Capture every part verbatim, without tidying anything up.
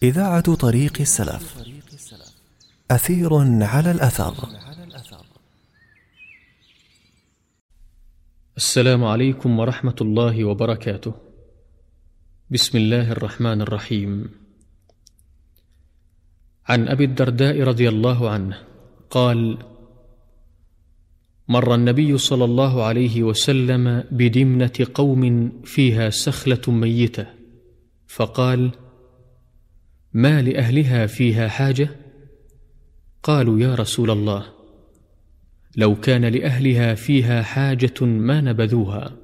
إذاعة طريق السلف، أثير على الأثر. السلام عليكم ورحمة الله وبركاته. بسم الله الرحمن الرحيم. عن أبي الدرداء رضي الله عنه قال: مر النبي صلى الله عليه وسلم بدمنة قوم فيها سخلة ميتة، فقال: ما لأهلها فيها حاجة؟ قالوا: يا رسول الله، لو كان لأهلها فيها حاجة ما نبذوها.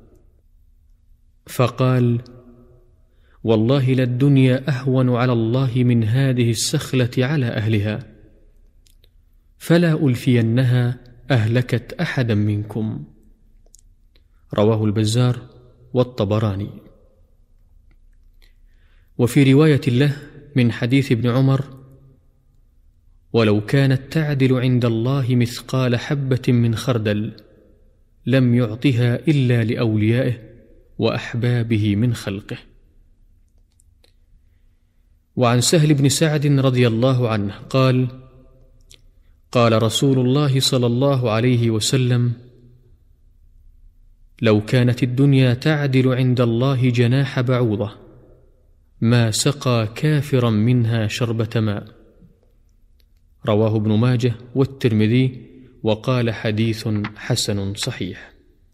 فقال: والله للدنيا أهون على الله من هذه السخلة على أهلها، فلا ألفينها أهلكت أحدا منكم. رواه البزار والطبراني. وفي رواية له من حديث ابن عمر: ولو كانت تعدل عند الله مثقال حبة من خردل لم يعطها إلا لأوليائه وأحبابه من خلقه. وعن سهل بن سعد رضي الله عنه قال: قال رسول الله صلى الله عليه وسلم: لو كانت الدنيا تعدل عند الله جناح بعوضة ما سقى كافرا منها شربة ماء. رواه ابن ماجه والترمذي وقال: حديث حسن صحيح.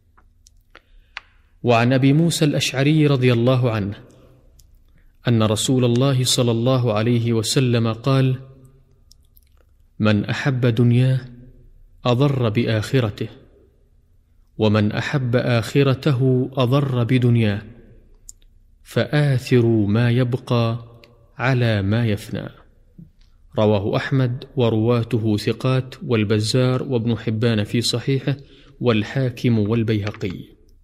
وعن أبي موسى الأشعري رضي الله عنه أن رسول الله صلى الله عليه وسلم قال: من أحب دنياه أضر بآخرته، ومن أحب آخرته أضر بدنياه، فآثروا ما يبقى على ما يفنى. رواه أحمد ورواته ثقات، والبزار وابن حبان في صحيحه، والحاكم والبيهقي.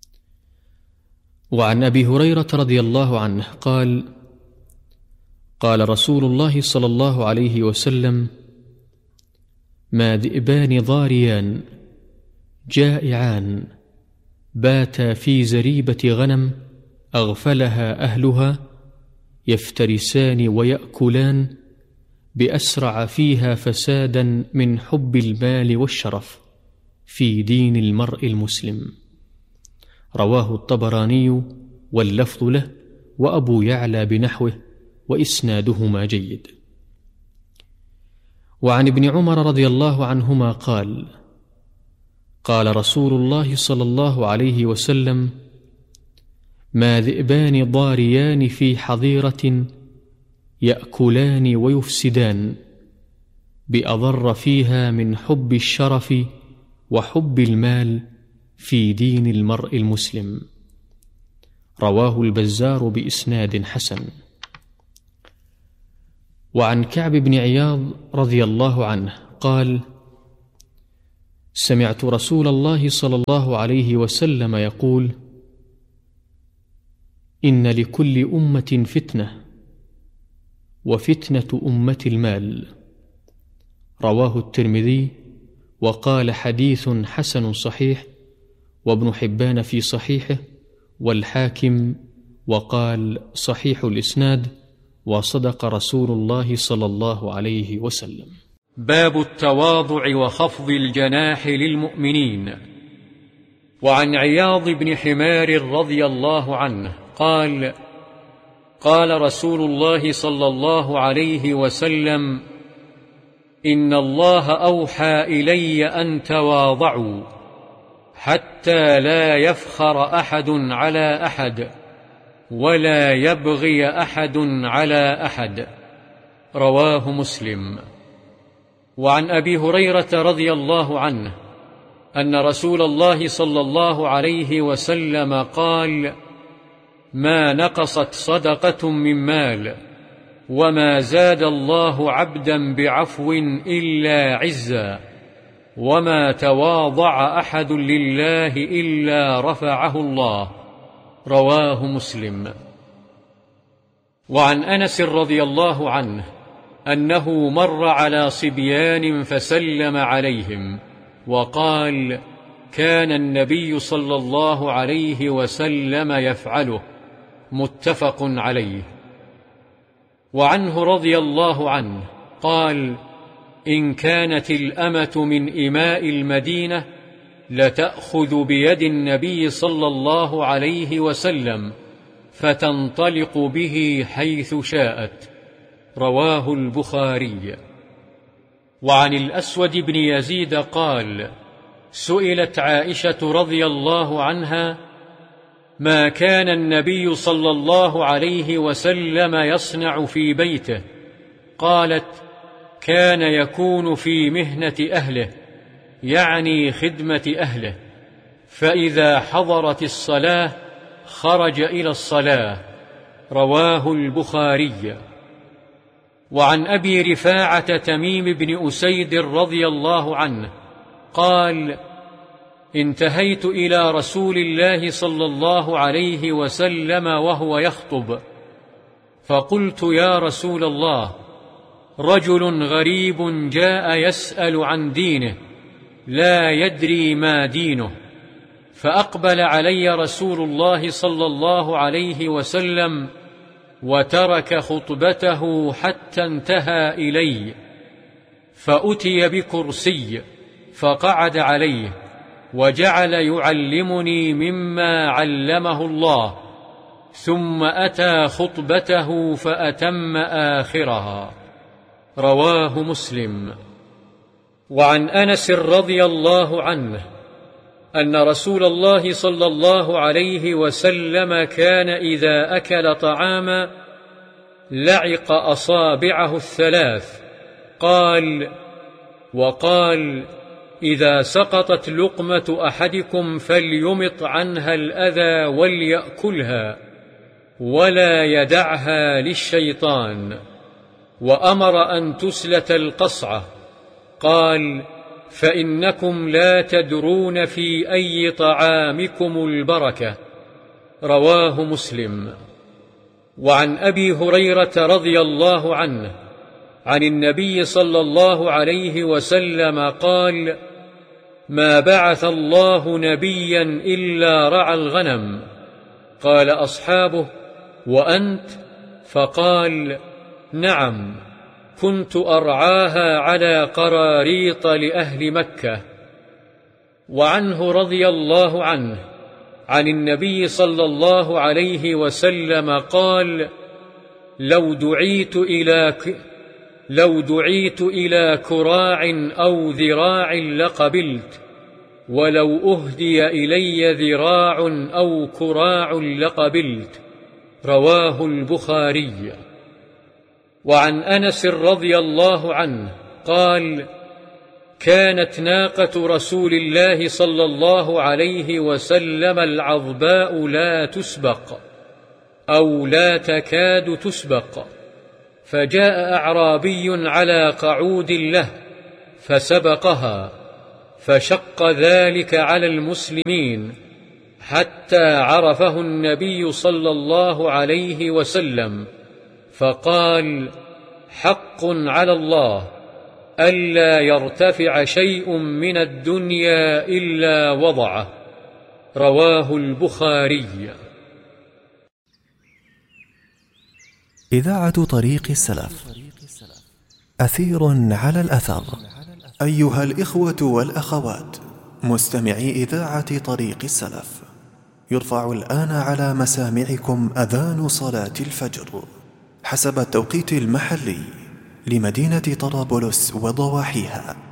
وعن أبي هريرة رضي الله عنه قال: قال رسول الله صلى الله عليه وسلم: ما ذئبان ضاريان جائعان باتا في زريبة غنم أغفلها أهلها يفترسان ويأكلان بأسرع فيها فسادا من حب المال والشرف في دين المرء المسلم. رواه الطبراني واللفظ له، وأبو يعلى بنحوه، وإسنادهما جيد. وعن ابن عمر رضي الله عنهما قال: قال رسول الله صلى الله عليه وسلم: ما ذئبان ضاريان في حظيرة يأكلان ويفسدان بأضر فيها من حب الشرف وحب المال في دين المرء المسلم. رواه البزار بإسناد حسن. وعن كعب بن عياض رضي الله عنه قال: سمعت رسول الله صلى الله عليه وسلم يقول: إن لكل أمة فتنة، وفتنة أمة المال. رواه الترمذي وقال: حديث حسن صحيح، وابن حبان في صحيحه، والحاكم وقال: صحيح الإسناد، وصدق رسول الله صلى الله عليه وسلم. باب التواضع وخفض الجناح للمؤمنين. وعن عياض بن حمار رضي الله عنه قال: قال رسول الله صلى الله عليه وسلم: إن الله أوحى إلي أن تواضعوا حتى لا يفخر أحد على أحد ولا يبغي أحد على أحد. رواه مسلم. وعن أبي هريرة رضي الله عنه أن رسول الله صلى الله عليه وسلم قال: ما نقصت صدقة من مال، وما زاد الله عبدا بعفو إلا عزا، وما تواضع أحد لله إلا رفعه الله. رواه مسلم. وعن أنس رضي الله عنه أنه مر على صبيان فسلم عليهم وقال: كان النبي صلى الله عليه وسلم يفعله. متفق عليه. وعنه رضي الله عنه قال: إن كانت الأمة من إماء المدينة لتأخذ بيد النبي صلى الله عليه وسلم فتنطلق به حيث شاءت. رواه البخاري. وعن الأسود بن يزيد قال: سئلت عائشة رضي الله عنها: ما كان النبي صلى الله عليه وسلم يصنع في بيته؟ قالت: كان يكون في مهنة أهله، يعني خدمة أهله، فإذا حضرت الصلاة خرج إلى الصلاة. رواه البخاري. وعن أبي رفاعة تميم بن أسيد رضي الله عنه قال: انتهيت إلى رسول الله صلى الله عليه وسلم وهو يخطب، فقلت: يا رسول الله، رجل غريب جاء يسأل عن دينه لا يدري ما دينه. فأقبل علي رسول الله صلى الله عليه وسلم وترك خطبته حتى انتهى إلي، فأتي بكرسي فقعد عليه وجعل يعلمني مما علمه الله، ثم أتى خطبته فأتم آخرها. رواه مسلم. وعن أنس رضي الله عنه أن رسول الله صلى الله عليه وسلم كان إذا أكل طعاما لعق أصابعه الثلاث. قال: وقال: إذا سقطت لقمة أحدكم فليمط عنها الأذى وليأكلها ولا يدعها للشيطان. وأمر أن تسلت القصعة. قال: فإنكم لا تدرون في أي طعامكم البركة. رواه مسلم. وعن أبي هريرة رضي الله عنه عن النبي صلى الله عليه وسلم قال: ما بعث الله نبيا إلا رعى الغنم. قال أصحابه: وأنت؟ فقال: نعم، كنت أرعاها على قراريط لأهل مكة. وعنه رضي الله عنه عن النبي صلى الله عليه وسلم قال: لو دعيت إلى ك... لو دعيت إلى كراع أو ذراع لقبلت، ولو أهدي إلي ذراع أو كراع لقبلت. رواه البخاري. وعن أنس رضي الله عنه قال: كانت ناقة رسول الله صلى الله عليه وسلم العظباء لا تسبق أو لا تكاد تسبق، فجاء أعرابي على قعود له فسبقها، فشق ذلك على المسلمين حتى عرفه النبي صلى الله عليه وسلم، فقال: حق على الله ألا يرتفع شيء من الدنيا إلا وضعه. رواه البخاري. إذاعة طريق السلف، أثير على الأثر. أيها الإخوة والأخوات مستمعي إذاعة طريق السلف، يرفع الآن على مسامعكم أذان صلاة الفجر حسب التوقيت المحلي لمدينة طرابلس وضواحيها.